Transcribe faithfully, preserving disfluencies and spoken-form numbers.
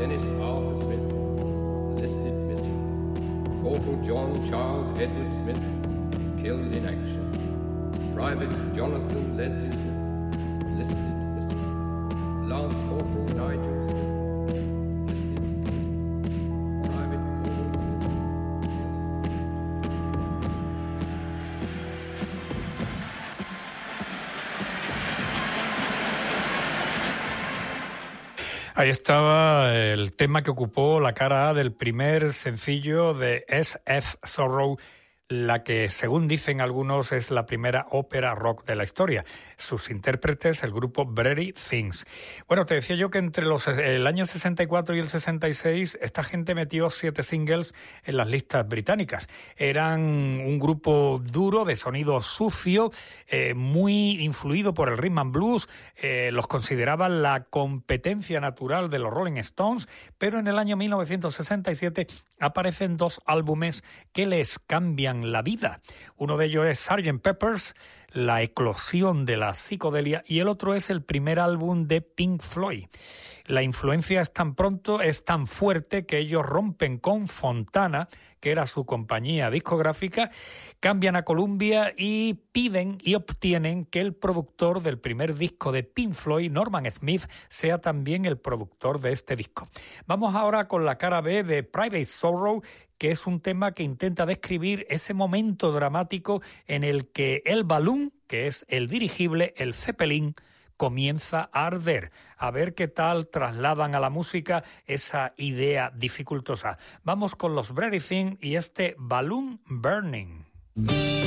Dennis Arthur Smith, listed missing. Corporal John Charles Edward Smith, killed in action. Private Jonathan Leslie Smith, listed missing. Lance Corporal Nigel Smith, listed missing. Private Paul Smith, Ahí estaba el tema que ocupó la cara A del primer sencillo de S F Sorrow, la que, según dicen algunos, es la primera ópera rock de la historia. Sus intérpretes, el grupo Pretty Things. Bueno, te decía yo que entre los, el año sesenta y cuatro y el sesenta y seis, esta gente metió siete singles en las listas británicas. Eran un grupo duro, de sonido sucio, eh, muy influido por el rhythm and blues. Eh, los consideraban la competencia natural de los Rolling Stones, pero en el año mil novecientos sesenta y siete aparecen dos álbumes que les cambian la vida. Uno de ellos es sergeant Pepper's, la eclosión de la psicodelia, y el otro es el primer álbum de Pink Floyd. La influencia es tan pronto, es tan fuerte que ellos rompen con Fontana, que era su compañía discográfica, cambian a Columbia y piden y obtienen que el productor del primer disco de Pink Floyd, Norman Smith, sea también el productor de este disco. Vamos ahora con la cara B de Private Sorrow, que es un tema que intenta describir ese momento dramático en el que el balloon, que es el dirigible, el Zeppelin, comienza a arder. A ver qué tal trasladan a la música esa idea dificultosa. Vamos con los Pretty Things y este Balloon Burning.